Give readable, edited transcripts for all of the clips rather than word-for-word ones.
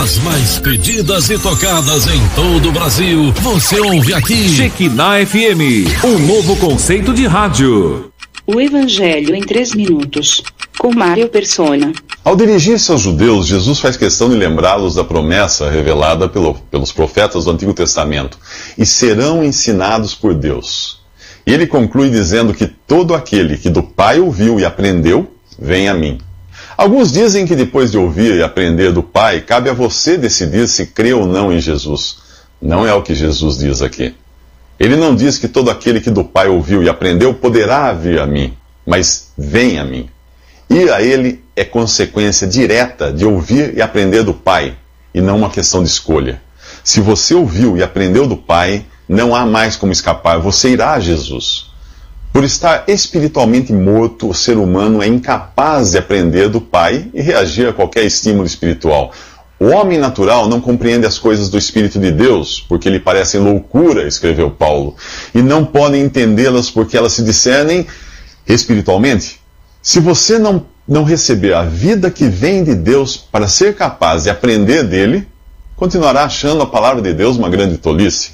As mais pedidas e tocadas em todo o Brasil, você ouve aqui. Shekinah FM, um novo conceito de rádio. O Evangelho em 3 minutos, com Mário Persona. Ao dirigir-se aos judeus, Jesus faz questão de lembrá-los da promessa revelada pelos profetas do Antigo Testamento, e serão ensinados por Deus. E ele conclui dizendo que todo aquele que do Pai ouviu e aprendeu, vem a mim. Alguns dizem que depois de ouvir e aprender do Pai, cabe a você decidir se crê ou não em Jesus. Não é o que Jesus diz aqui. Ele não diz que todo aquele que do Pai ouviu e aprendeu poderá vir a mim, mas vem a mim. Ir a Ele é consequência direta de ouvir e aprender do Pai, e não uma questão de escolha. Se você ouviu e aprendeu do Pai, não há mais como escapar, você irá a Jesus. Por estar espiritualmente morto, o ser humano é incapaz de aprender do Pai e reagir a qualquer estímulo espiritual. O homem natural não compreende as coisas do Espírito de Deus, porque lhe parecem loucura, escreveu Paulo, e não podem entendê-las porque elas se discernem espiritualmente. Se você não receber a vida que vem de Deus para ser capaz de aprender dele, continuará achando a palavra de Deus uma grande tolice.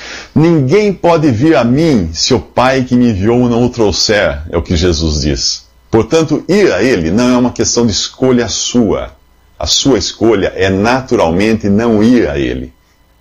Ninguém pode vir a mim se o Pai que me enviou não o trouxer, é o que Jesus diz. Portanto, ir a Ele não é uma questão de escolha sua. A sua escolha é naturalmente não ir a Ele.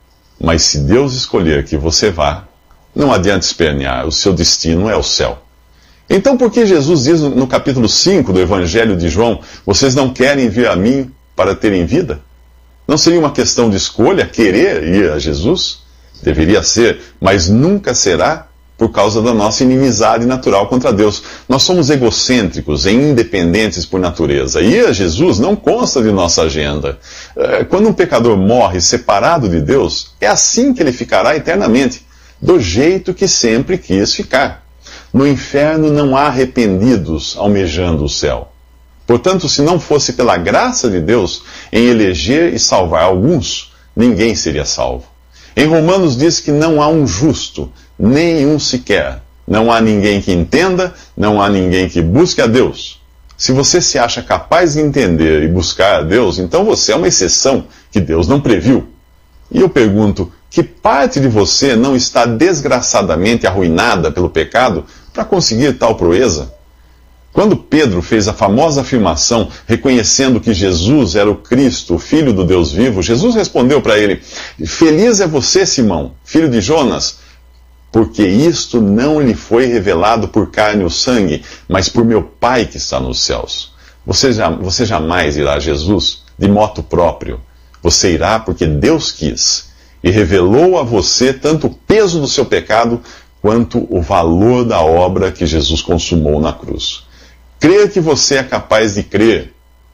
Mas se Deus escolher que você vá, não adianta espernear, o seu destino é o céu. Então por que Jesus diz no capítulo 5 do Evangelho de João, vocês não querem vir a mim para terem vida? Não seria uma questão de escolha querer ir a Jesus? Deveria ser, mas nunca será por causa da nossa inimizade natural contra Deus. Nós somos egocêntricos e independentes por natureza. E ir a Jesus não consta de nossa agenda. Quando um pecador morre separado de Deus, é assim que ele ficará eternamente, do jeito que sempre quis ficar. No inferno não há arrependidos almejando o céu. Portanto, se não fosse pela graça de Deus em eleger e salvar alguns, ninguém seria salvo. Em Romanos diz que não há um justo, nenhum sequer. Não há ninguém que entenda, não há ninguém que busque a Deus. Se você se acha capaz de entender e buscar a Deus, então você é uma exceção que Deus não previu. E eu pergunto, que parte de você não está desgraçadamente arruinada pelo pecado para conseguir tal proeza? Quando Pedro fez a famosa afirmação, reconhecendo que Jesus era o Cristo, o Filho do Deus vivo, Jesus respondeu para ele, feliz é você, Simão, filho de Jonas, porque isto não lhe foi revelado por carne ou sangue, mas por meu Pai que está nos céus. Você jamais irá a Jesus de moto próprio. Você irá porque Deus quis e revelou a você tanto o peso do seu pecado quanto o valor da obra que Jesus consumou na cruz. Crer que você é capaz de crer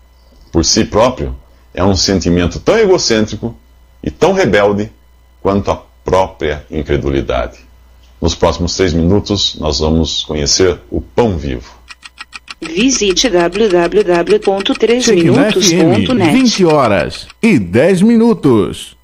por si próprio é um sentimento tão egocêntrico e tão rebelde quanto a própria incredulidade. Nos próximos 3 minutos, nós vamos conhecer o Pão Vivo. Visite www.3minutos.net. 20 horas e 10 minutos.